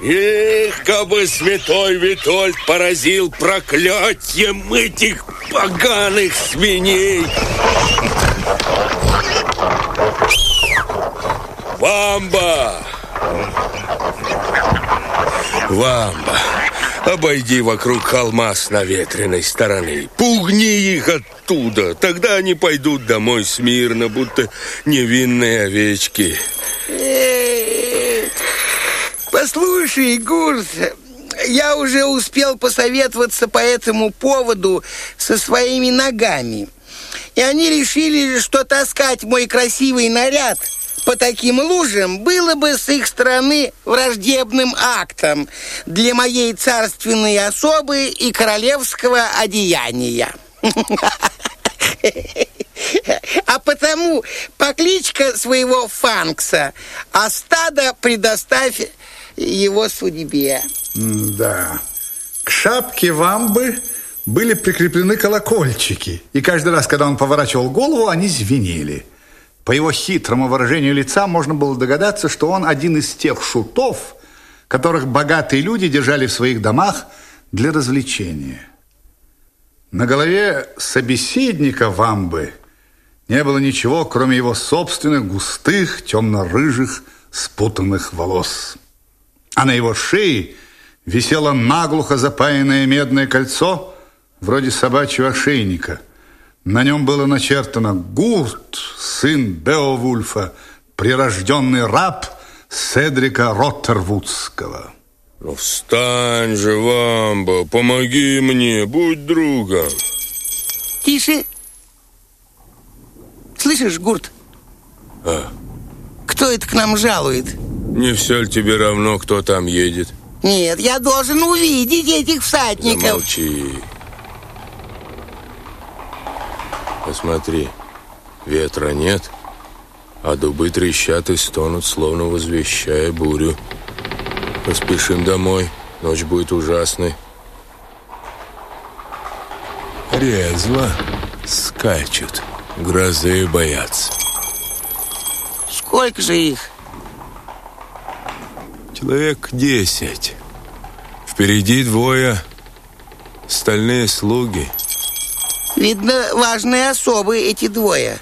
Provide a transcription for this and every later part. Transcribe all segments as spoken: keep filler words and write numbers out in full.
Эх, кабы святой Витольд поразил проклятием этих поганых свиней. Вамба! Вамба, обойди вокруг холма с наветренной стороны. Пугни их оттуда. Тогда они пойдут домой смирно, будто невинные овечки. Послушай, Гурт, я уже успел посоветоваться по этому поводу со своими ногами. И они решили, что таскать мой красивый наряд по таким лужам было бы с их стороны враждебным актом для моей царственной особы и королевского одеяния. А потому покличка своего Фанкса, а стадо предоставь его судьбе. Да. К шапке Вамбы были прикреплены колокольчики, и каждый раз, когда он поворачивал голову, они звенели. По его хитрому выражению лица можно было догадаться, что он один из тех шутов, которых богатые люди держали в своих домах для развлечения. На голове собеседника Вамбы не было ничего, кроме его собственных густых, темно-рыжих, спутанных волос. А на его шее висело наглухо запаянное медное кольцо, вроде собачьего ошейника. На нем было начертано «Гурт, сын Беовульфа, прирожденный раб Седрика Роттервудского». Ну, встань же, Вамба, помоги мне, будь другом. Тише. Слышишь, Гурт? А? Кто это к нам жалует? Не все ли тебе равно, кто там едет? Нет, я должен увидеть этих всадников. Замолчи. Посмотри, ветра нет, а дубы трещат и стонут, словно возвещая бурю. Поспешим домой, ночь будет ужасной. Резво скачут, грозы боятся. Сколько же их? Человек десять. Впереди двое, остальные слуги. Видно, важные особы эти двое.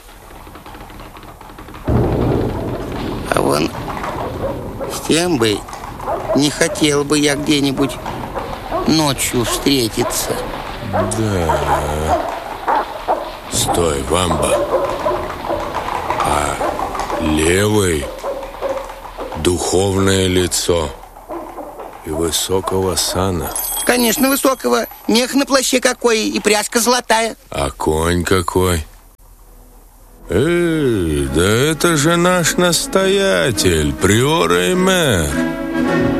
А вон с тем бы не хотел бы я где-нибудь ночью встретиться. Да. Стой, Вамба. А левый духовное лицо и высокого сана. Конечно, высокого. Мех на плаще какой и пряжка золотая. А конь какой? Эй, да это же наш настоятель, приор и мэр.